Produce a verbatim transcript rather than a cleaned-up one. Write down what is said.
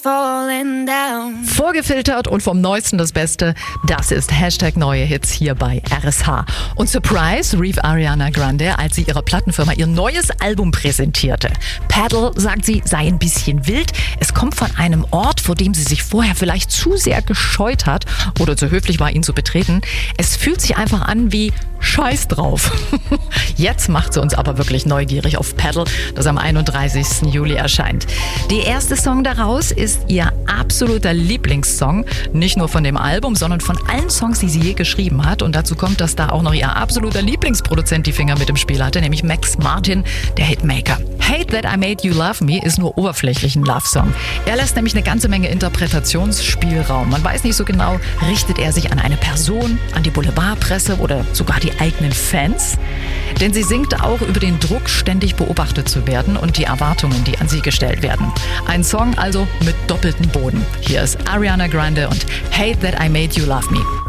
falling down. Vorgefiltert und vom Neuesten das Beste, das ist Hashtag neue Hits hier bei R S H. Und Surprise rief Ariana Grande, als sie ihrer Plattenfirma ihr neues Album präsentierte. Paddle, sagt sie, sei ein bisschen wild. Es kommt von einem Ort, vor dem sie sich vorher vielleicht zu sehr gescheut hat oder zu höflich war, ihn zu betreten. Es fühlt sich einfach an wie Scheiß drauf. Jetzt macht sie uns aber wirklich neugierig auf Paddle, das am einunddreißigsten Juli erscheint. Der erste Song daraus ist ihr absoluter Lieblingssong, nicht nur von dem Album, sondern von allen Songs, die sie je geschrieben hat. Und dazu kommt, dass da auch noch ihr absoluter Lieblingsproduzent die Finger mit im Spiel hatte, nämlich Max Martin, der Hitmaker. Hate That I Made You Love Me ist nur oberflächlich ein Love-Song. Er lässt nämlich eine ganze Menge Interpretationsspielraum. Man weiß nicht so genau, richtet er sich an eine Person, an die Boulevardpresse oder sogar die eigenen Fans? Denn sie singt auch über den Druck, ständig beobachtet zu werden und die Erwartungen, die an sie gestellt werden. Ein Song also mit doppeltem Boden. Hier ist Ariana Grande und Hate That I Made You Love Me.